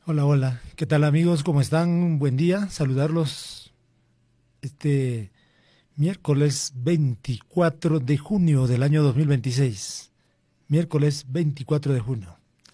Hola, hola. ¿Qué tal amigos? ¿Cómo están? Buen día. Saludarlos este miércoles 24 de junio del año 2026. Miércoles 24 de junio.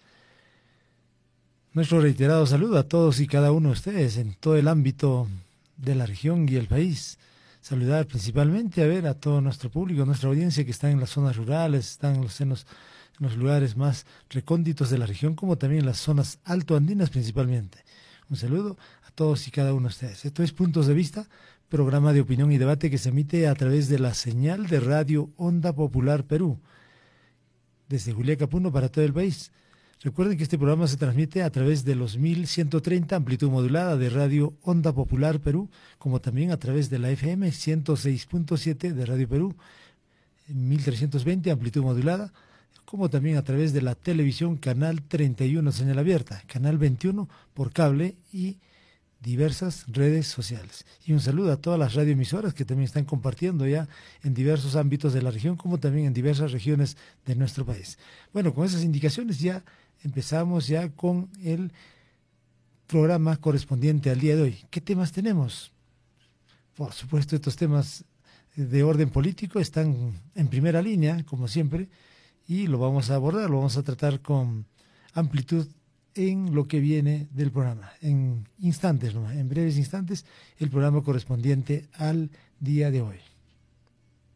Nuestro reiterado saludo a todos y cada uno de ustedes en todo el ámbito de la región y el país. Saludar principalmente a ver a todo nuestro público, nuestra audiencia que está en las zonas rurales, están en los lugares más recónditos de la región, como también en las zonas altoandinas principalmente. Un saludo a todos y cada uno de ustedes. Esto es Puntos de Vista, programa de opinión y debate que se emite a través de la señal de radio Onda Popular Perú, desde Juliaca, Puno, para todo el país. Recuerden que este programa se transmite a través de los 1130 amplitud modulada de Radio Onda Popular Perú, como también a través de la FM 106.7 de Radio Perú, 1320 amplitud modulada, como también a través de la televisión Canal 31 señal abierta, Canal 21 por cable y diversas redes sociales. Y un saludo a todas las radioemisoras que también están compartiendo ya en diversos ámbitos de la región, como también en diversas regiones de nuestro país. Bueno, con esas indicaciones ya empezamos ya con el programa correspondiente al día de hoy. ¿Qué temas tenemos? Por supuesto, estos temas de orden político están en primera línea, como siempre, y lo vamos a abordar, lo vamos a tratar con amplitud en lo que viene del programa, en instantes, ¿no? En breves instantes, el programa correspondiente al día de hoy.